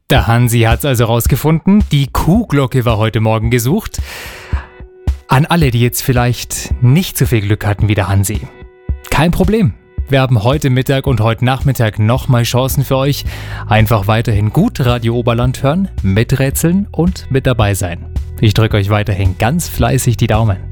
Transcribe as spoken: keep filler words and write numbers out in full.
Der Hansi hat's also rausgefunden. Die Kuhglocke war heute Morgen gesucht. An alle, die jetzt vielleicht nicht so viel Glück hatten wie der Hansi. Kein Problem. Wir haben heute Mittag und heute Nachmittag nochmal Chancen für euch. Einfach weiterhin gut Radio Oberland hören, miträtseln und mit dabei sein. Ich drücke euch weiterhin ganz fleißig die Daumen.